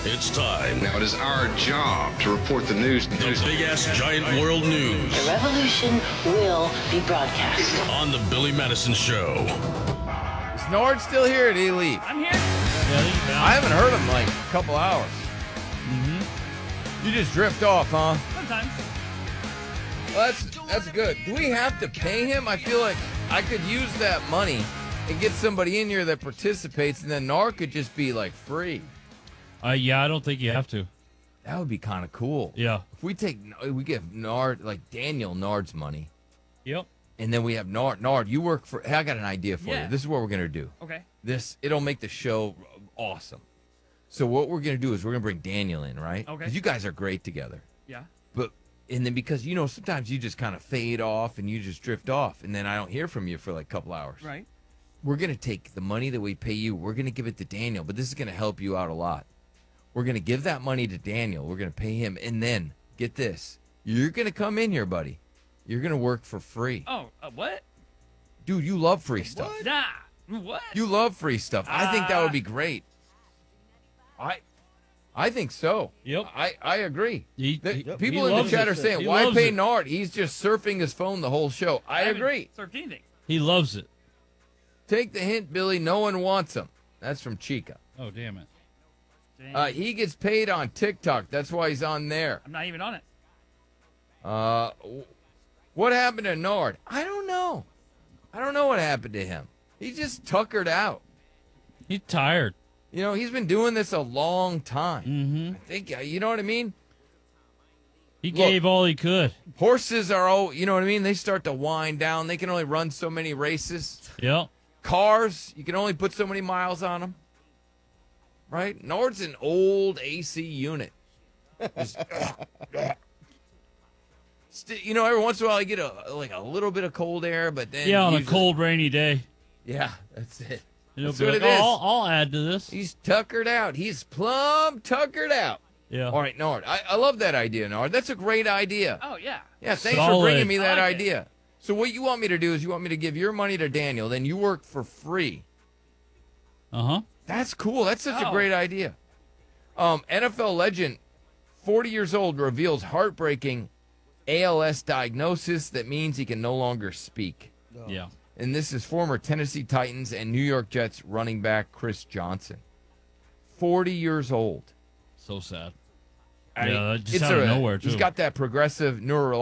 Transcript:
It's time. Now, it is our job to report the news. The big-ass giant world news. The revolution will be broadcast. On the Billy Madison Show. Is Nord still here or did he leave? I'm here. Yeah, I haven't heard him in like a couple hours. You just drift off, huh? Sometimes. Well, that's good. Do we have to pay him? I feel like I could use that money and get somebody in here that participates, and then Nard could just be like free. Yeah, I don't think you have to. That would be kind of cool. Yeah. If we give Nard, like Daniel Nard's money. Yep. And then we have Nard. Nard, you work for, hey, I got an idea for Yeah. you. This is what we're going to do. Okay. It'll make the show awesome. So what we're going to do is we're going to bring Daniel in, right? Okay. Because you guys are great together. Yeah. And then because, sometimes you just kind of fade off and you just drift off. And then I don't hear from you for like a couple hours. Right. We're going to take the money that we pay you. We're going to give it to Daniel. But this is going to help you out a lot. We're going to give that money to Daniel. We're going to pay him. And then, get this. You're going to come in here, buddy. You're going to work for free. Oh, what? Dude, you love free stuff. Nah. What? You love free stuff. I think that would be great. I think so. Yep. I agree. People in the loves chat it. are saying, He why loves pay it. Nard? He's just surfing his phone the whole show. I haven't agree. Served anything. He loves it. Take the hint, Billy. No one wants him. That's from Chica. Oh, damn it. Dang. He gets paid on TikTok. That's why he's on there. I'm not even on it. What happened to Nard? I don't know. I don't know what happened to him. He just tuckered out. He's tired. He's been doing this a long time. Mm-hmm. I think, you know what I mean? He gave all he could. Horses are all, you know what I mean? They start to wind down. They can only run so many races. Yep. Cars, you can only put so many miles on them. Right? Nord's an old AC unit. Just, every once in a while you get a little bit of cold air, but then Yeah, on a usually- cold, rainy day. Yeah, that's it. It'll That's be what like, it is. I'll add to this. He's tuckered out. He's plumb tuckered out. Yeah. All right, Nord. I love that idea, Nord. That's a great idea. Oh, yeah. Yeah, thanks for Solid. bringing me that I like it. idea. So what you want me to do is you want me to give your money to Daniel, then you work for free. Uh-huh. That's cool. That's such a Oh. great idea. NFL legend, 40 years old, reveals heartbreaking ALS diagnosis that means he can no longer speak. Yeah. And this is former Tennessee Titans and New York Jets running back Chris Johnson. 40 years old. So sad. I Yeah, mean, just out of nowhere, He's too. got that progressive neuro